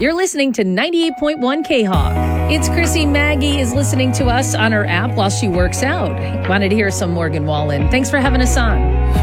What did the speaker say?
You're listening to 98.1 K-Hawk. It's Chrissy. Maggie is listening to us on her app while she works out. Wanted to hear some Morgan Wallen. Thanks for having us on.